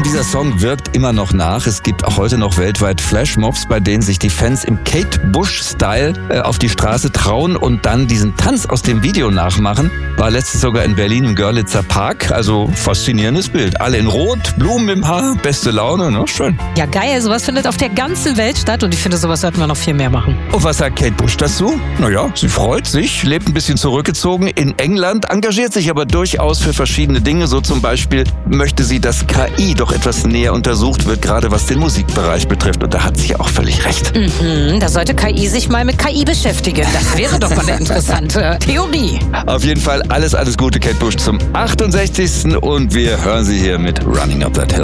Und dieser Song wirkt immer noch nach. Es gibt auch heute noch weltweit Flashmobs, bei denen sich die Fans im Kate Bush-Style auf die Straße trauen und dann diesen Tanz aus dem Video nachmachen. War letztens sogar in Berlin im Görlitzer Park. Also faszinierendes Bild. Alle in Rot, Blumen im Haar, beste Laune, ne? Schön. Ja, geil. Sowas findet auf der ganzen Welt statt und ich finde, sowas sollten wir noch viel mehr machen. Und was sagt Kate Bush dazu? Naja, sie freut sich, lebt ein bisschen zurückgezogen in England, engagiert sich aber durchaus für verschiedene Dinge. So zum Beispiel möchte sie, dass KI doch etwas näher untersucht wird, gerade was den Musikbereich betrifft. Und da hat sie ja auch völlig recht. Da sollte KI sich mal mit KI beschäftigen. Das wäre doch mal eine interessante Theorie. Auf jeden Fall alles Gute, Kate Bush, zum 68. Und wir hören sie hier mit Running Up That Hill.